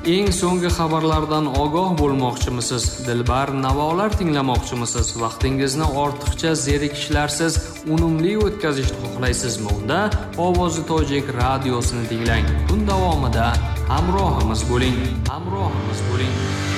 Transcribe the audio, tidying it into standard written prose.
Eng so'nggi xabarlardan ogoh bo'lmoqchimisiz? Dilbar navolar tinglamoqchimisiz? Vaqtingizni ortiqcha zerikishlarsiz unumli o'tkazishni xohlaysizmi? Unda Ovozi Tojik radiosini tinglang. Kun davomida hamrohimiz bo'ling.